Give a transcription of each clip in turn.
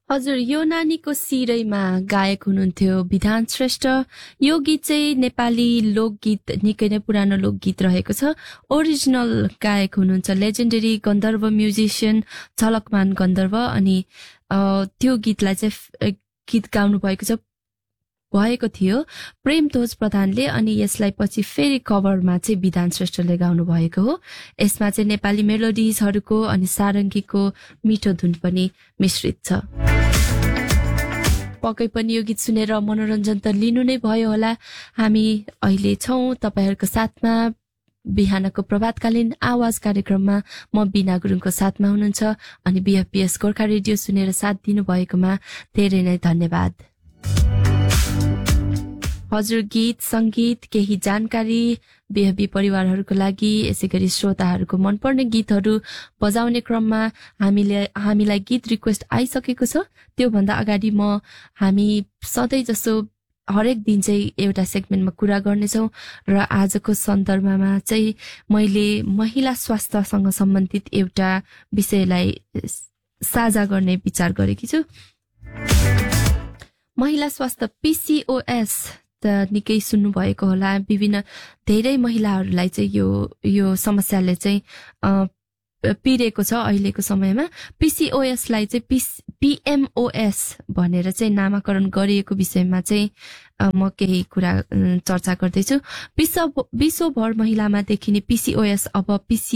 हजुर, यो नानीको सिरैमा गायक हुनुहुन्थ्यो विधान श्रेष्ठ। यो गीत चाहिँ नेपाली लोकगीत, निकै नै पुरानो लोकगीत रहेको छ। ओरिजिनल गायक हुनुहुन्छ लेजेन्डरी गन्धर्व म्युजिसियन झलकमान गन्धर्व, अनि त्यो गीतलाई चाहिँ गीत गाउनु भएको थियो प्रेमध्वज प्रधानले, अनि यसलाई पछि फेरि कभरमा चाहिँ विधान श्रेष्ठले गाउनु भएको हो। यसमा चाहिँ नेपाली मेलोडिजहरूको अनि सारङ्गीको मिठो धुन पनि मिश्रित छ। पक्कै पनि यो गीत सुनेर मनोरञ्जन त लिनु नै भयो होला। हामी अहिले छौँ तपाईँहरूको साथमा बिहानको प्रभातकालीन आवाज कार्यक्रममा। म बिना गुरुङको साथमा हुनुहुन्छ, अनि बीएफपीएस गोर्खा रेडियो सुनेर साथ दिनु भएकोमा धेरै नै धन्यवाद। हजुर, गीत संगीत केही जानकारी बीएफबी परिवारहरूको लागि, यसै गरी श्रोताहरूको मनपर्ने गीतहरू बजाउने क्रममा हामीलाई गीत रिक्वेस्ट आइसकेको छ। त्योभन्दा अगाडि हामी सधैँ जसो हरेक दिन चाहिँ एउटा सेगमेन्टमा कुरा गर्नेछौँ, र आजको सन्दर्भमा चाहिँ मैले महिला स्वास्थ्यसँग सम्बन्धित एउटा विषयलाई साझा गर्ने विचार गरेकी छु। महिला स्वास्थ्य PCOS त निकै सुन्नु भएको होला। धेरै महिलाहरूलाई चाहिँ यो समस्याले चाहिँ पिरेको छ अहिलेको समयमा। PCOS लाई चाहिँ PMOS भनेर चाहिँ नामाकरण गरिएको विषयमा चाहिँ म केही कुरा चर्चा गर्दैछु। विश्वभर महिलामा देखिने PCOS अब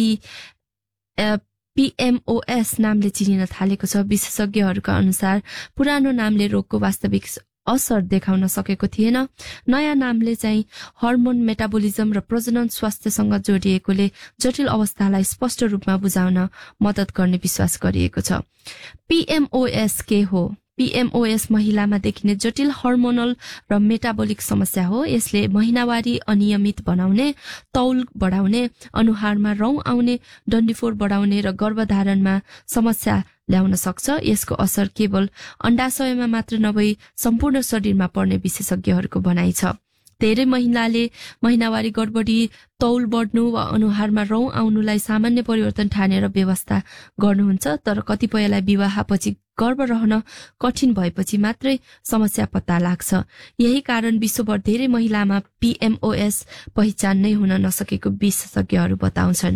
PMOS नामले चिनिन थालेको छ। विशेषज्ञहरूका अनुसार पुरानो नामले रोगको वास्तविक असर देखाउन सकेको थिएन। नयाँ नामले चाहिँ हर्मोन, मेटाबोलिजम र प्रजनन स्वास्थ्यसँग जोडिएकोले जटिल अवस्थालाई स्पष्ट रूपमा बुझाउन मद्दत गर्ने विश्वास गरिएको छ। PMOS के हो? PMOS महिलामा देखिने जटिल हर्मोनल र मेटाबोलिक समस्या हो। यसले महिनावारी अनियमित बनाउने, तौल बढाउने, अनुहारमा रौँ आउने, डन्डीफोर बढाउने र गर्भधारणमा समस्या ल्याउन सक्छ। यसको असर केवल अण्डाशयमा मात्र नभई सम्पूर्ण शरीरमा पर्ने विशेषज्ञहरूको भनाइ छ। धेरै महिलाले महिनावारी गडबडी, तौल बढ्नु वा अनुहारमा रौँ आउनुलाई सामान्य परिवर्तन ठानेर व्यवस्था गर्नुहुन्छ, तर कतिपयलाई विवाहपछि गर्भ रहन कठिन भएपछि मात्रै समस्या पत्ता लाग्छ। यही कारण विश्वभर धेरै महिलामा PMOS पहिचान नै हुन नसकेको विशेषज्ञहरू बताउँछन्।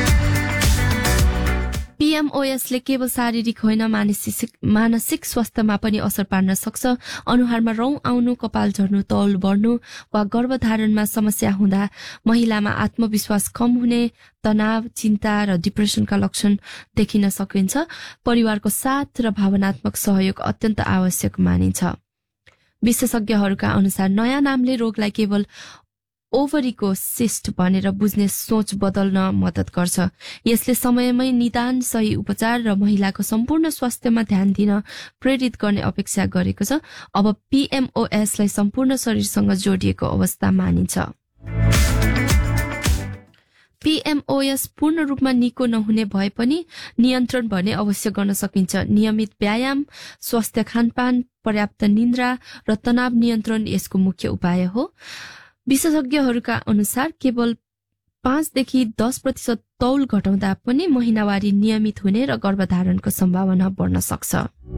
PMOS ले केवल शारीरिक होइन, मानसिक स्वास्थ्यमा पनि असर पार्न सक्छ। अनुहारमा रौँ आउनु, कपाल झर्नु, तौल बढ्नु वा गर्भधारणमा समस्या हुँदा महिलामा आत्मविश्वास कम हुने, तनाव, चिन्ता र डिप्रेसनका लक्षण देखिन सकिन्छ। परिवारको साथ र भावनात्मक सहयोग अत्यन्त आवश्यक मानिन्छ। विशेषज्ञहरूका अनुसार नयाँ नामले रोगलाई केवल ओभरीको सिस्ट भनेर बुझ्ने सोच बदल्न मद्दत गर्छ। यसले समयमै निदान, सही उपचार र महिलाको सम्पूर्ण स्वास्थ्यमा ध्यान दिन प्रेरित गर्ने अपेक्षा गरेको छ। अब PMOS लाई सम्पूर्ण शरीरसँग जोडिएको अवस्था मानिन्छ। PMOS पूर्ण रूपमा निको नहुने भए पनि नियन्त्रण भने अवश्य गर्न सकिन्छ। नियमित व्यायाम, स्वस्थ खानपान, पर्याप्त निन्द्रा र तनाव नियन्त्रण यसको मुख्य उपाय हो। विशेषज्ञहरूका अनुसार केवल 5 देखि 10% तौल घटाउँदा पनि महिनावारी नियमित हुने र गर्भधारणको सम्भावना बढ्न सक्छ।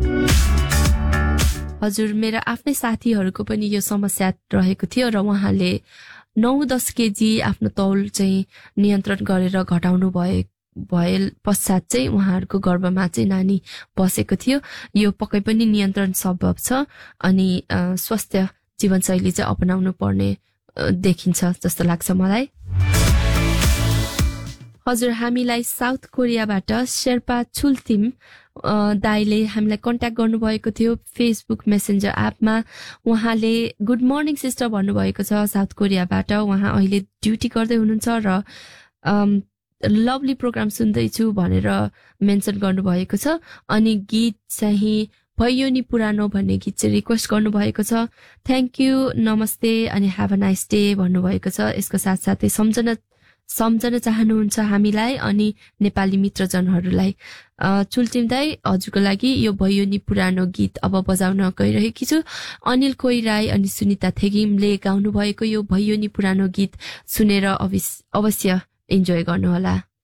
हजुर, मेरा आफ्नै साथीहरूको पनि यो समस्या रहेको थियो र उहाँले 9-10 केजी आफ्नो तौल चाहिँ नियन्त्रण गरेर घटाउनु भए पश्चात चाहिँ उहाँहरूको गर्भमा चाहिँ नानी बसेको थियो। यो पक्कै पनि नियन्त्रण सम्भव छ, अनि स्वस्थ जीवनशैली चाहिँ अपनाउनु पर्ने देखिन्छ जस्तो लाग्छ मलाई। हजुर, हामीलाई साउथ कोरियाबाट शेर्पा छुल्तिम दाइले हामीलाई कन्ट्याक्ट गर्नुभएको थियो फेसबुक मेसेन्जर एपमा। उहाँले गुड मर्निङ सिस्टर भन्नुभएको छ साउथ कोरियाबाट। उहाँ अहिले ड्युटी गर्दै हुनुहुन्छ र लभली प्रोग्राम सुन्दैछु भनेर मेन्सन गर्नुभएको छ। अनि गीत चाहिँ भइयो नि पुरानो भन्ने गीत चाहिँ रिक्वेस्ट गर्नुभएको छ। थ्याङ्क यू, नमस्ते अनि ह्याभ अ नाइस डे भन्नुभएको छ। यसको साथसाथै सम्झन चाहनुहुन्छ हामीलाई अनि नेपाली मित्रजनहरूलाई। चुल्टिम दाई, हजुरको लागि यो भइयो नि पुरानो गीत अब बजाउन गइरहेकी छु। अनिल कोइराई अनि सुनिता थेगिमले गाउनु भएको यो भइयो नि पुरानो गीत सुनेर अवश्य इन्जोय गर्नुहोला।